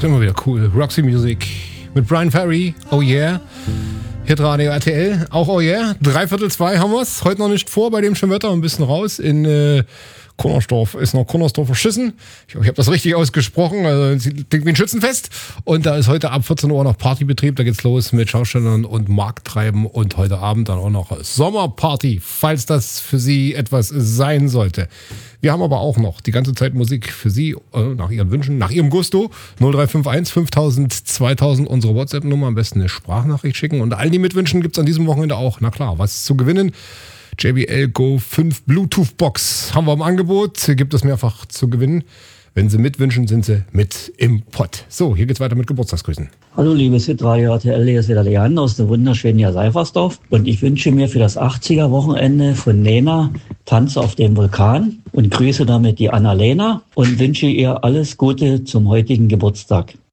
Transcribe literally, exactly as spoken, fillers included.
Ist immer wieder cool. Roxy Music mit Brian Ferry. Oh yeah. Hitradio R T L. Auch oh yeah. Dreiviertel zwei haben wir's. Heute noch nicht vor bei dem schönen Wetter. Ein bisschen raus in äh, Konnersdorf. Ist noch Konnersdorfer Schüssen. Ich, ich habe das richtig ausgesprochen. Also klingt wie ein Schützenfest. Und da ist heute ab vierzehn Uhr noch Partybetrieb. Da geht's los mit Schaustellern und Markttreiben. Und heute Abend dann auch noch Sommerparty, falls das für Sie etwas sein sollte. Wir haben aber auch noch die ganze Zeit Musik für Sie, äh, nach Ihren Wünschen, nach Ihrem Gusto. null drei fünf eins fünftausend zweitausend, unsere WhatsApp-Nummer, am besten eine Sprachnachricht schicken. Und all die Mitwünschen gibt es an diesem Wochenende auch. Na klar, was zu gewinnen? J B L Go fünf Bluetooth-Box haben wir im Angebot. Hier gibt es mehrfach zu gewinnen. Wenn Sie mitwünschen, sind Sie mit im Pott. So, hier geht's weiter mit Geburtstagsgrüßen. Hallo liebes Hitradio R T L, hier ist wieder Leander aus dem wunderschönen Seifersdorf. Und ich wünsche mir für das achtziger-Wochenende von Lena Tanz auf dem Vulkan und grüße damit die Annalena und wünsche ihr alles Gute zum heutigen Geburtstag.